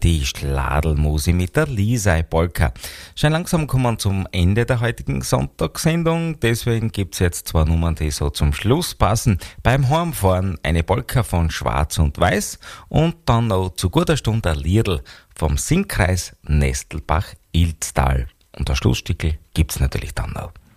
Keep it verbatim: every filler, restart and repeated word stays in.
die Schladelmusi mit der Lisei Polka. Schon langsam kommen wir zum Ende der heutigen Sonntagssendung, deswegen gibt's jetzt zwei Nummern, die so zum Schluss passen. Beim Heimfahren eine Polka von Schwarz und Weiß und dann noch zu guter Stunde ein Liedl vom Singkreis Nestelbach-Ilztal. Und das Schlussstickel gibt's natürlich dann noch.